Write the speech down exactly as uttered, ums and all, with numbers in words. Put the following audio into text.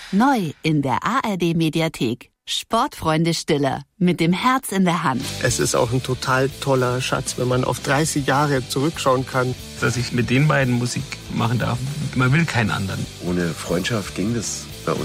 Neu in der A R D-Mediathek. Sportfreunde Stiller mit dem Herz in der Hand. Es ist auch ein total toller Schatz, wenn man auf dreißig Jahre zurückschauen kann. Dass ich mit den beiden Musik machen darf. Man will keinen anderen. Ohne Freundschaft ging das bei uns